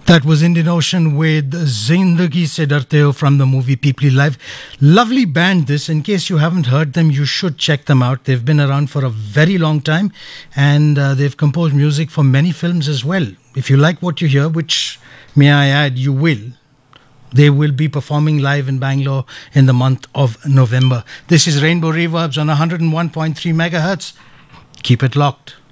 That was Indian Ocean with Zindagi Se Darte Ho from the movie People Live. Lovely band this. In case you haven't heard them, you should check them out. They've been around for a very long time and they've composed music for many films as well. If you like what you hear, which may I add, you will, they will be performing live in Bangalore in the month of November. This is Rainbow Reverbs on 101.3 megahertz. Keep it locked.